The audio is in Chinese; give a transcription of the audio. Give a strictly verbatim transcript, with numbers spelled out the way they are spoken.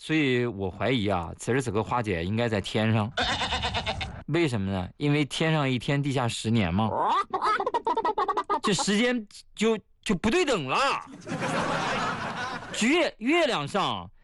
所以我怀疑啊，此时此刻花姐应该在天上。为什么呢？因为天上一天，地下十年嘛，这时间就就不对等了。月月亮上